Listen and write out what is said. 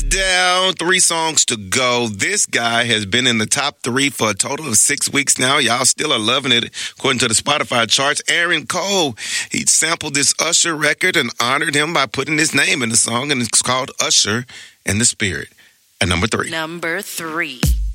down. 3 songs to go. This guy has been in the top 3 for a total of 6 weeks now. Y'all still are loving it, according to the Spotify charts. Aaron Cole, he sampled this Usher record and honored him by putting his name in the song, and it's called Usher and the Spirit. At number 3. Number 3.